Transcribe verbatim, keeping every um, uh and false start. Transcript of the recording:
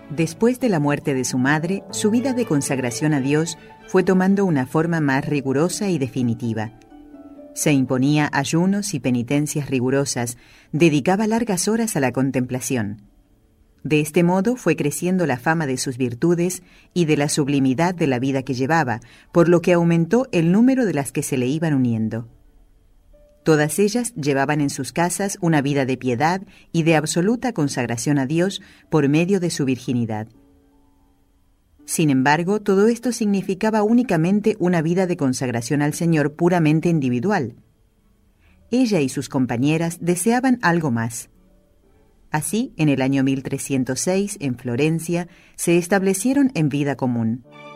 Después de la muerte de su madre, su vida de consagración a Dios fue tomando una forma más rigurosa y definitiva. Se imponía ayunos y penitencias rigurosas, dedicaba largas horas a la contemplación. De este modo fue creciendo la fama de sus virtudes y de la sublimidad de la vida que llevaba, por lo que aumentó el número de las que se le iban uniendo. Todas ellas llevaban en sus casas una vida de piedad y de absoluta consagración a Dios por medio de su virginidad. Sin embargo, todo esto significaba únicamente una vida de consagración al Señor puramente individual. Ella y sus compañeras deseaban algo más. Así, en el año mil trescientos seis, en Florencia, se establecieron en vida común.